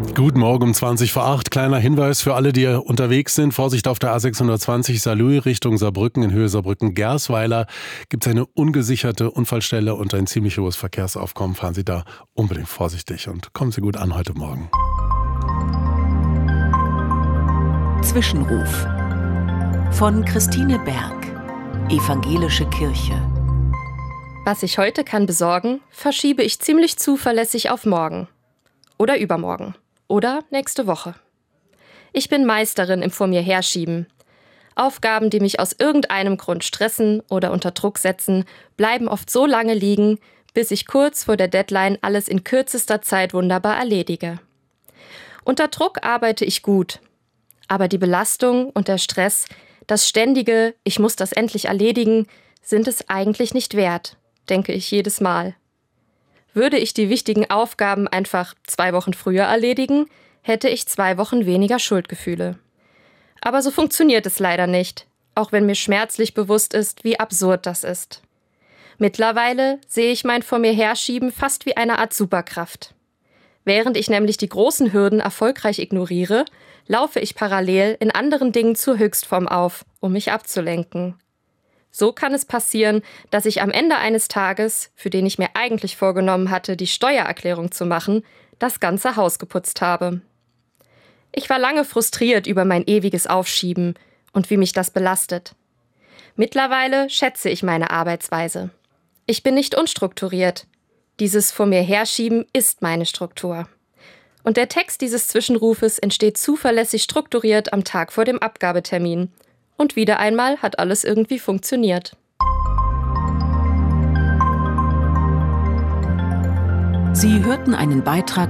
Guten Morgen um 20 vor 8. Kleiner Hinweis für alle, die unterwegs sind. Vorsicht auf der A620 Saarlouis Richtung Saarbrücken in Höhe Saarbrücken-Gersweiler. Gibt es eine ungesicherte Unfallstelle und ein ziemlich hohes Verkehrsaufkommen. Fahren Sie da unbedingt vorsichtig und kommen Sie gut an heute Morgen. Zwischenruf von Christine Berg, Evangelische Kirche. Was ich heute kann besorgen, verschiebe ich ziemlich zuverlässig auf morgen. Oder übermorgen. Oder nächste Woche. Ich bin Meisterin im Vor mir herschieben. Aufgaben, die mich aus irgendeinem Grund stressen oder unter Druck setzen, bleiben oft so lange liegen, bis ich kurz vor der Deadline alles in kürzester Zeit wunderbar erledige. Unter Druck arbeite ich gut. Aber die Belastung und der Stress, das ständige „Ich muss das endlich erledigen", sind es eigentlich nicht wert, denke ich jedes Mal. Würde ich die wichtigen Aufgaben einfach 2 Wochen früher erledigen, hätte ich 2 Wochen weniger Schuldgefühle. Aber so funktioniert es leider nicht, auch wenn mir schmerzlich bewusst ist, wie absurd das ist. Mittlerweile sehe ich mein Vor mir herschieben fast wie eine Art Superkraft. Während ich nämlich die großen Hürden erfolgreich ignoriere, laufe ich parallel in anderen Dingen zur Höchstform auf, um mich abzulenken. So kann es passieren, dass ich am Ende eines Tages, für den ich mir eigentlich vorgenommen hatte, die Steuererklärung zu machen, das ganze Haus geputzt habe. Ich war lange frustriert über mein ewiges Aufschieben und wie mich das belastet. Mittlerweile schätze ich meine Arbeitsweise. Ich bin nicht unstrukturiert. Dieses Vor mir herschieben ist meine Struktur. Und der Text dieses Zwischenrufes entsteht zuverlässig strukturiert am Tag vor dem Abgabetermin. Und wieder einmal hat alles irgendwie funktioniert. Sie hörten einen Beitrag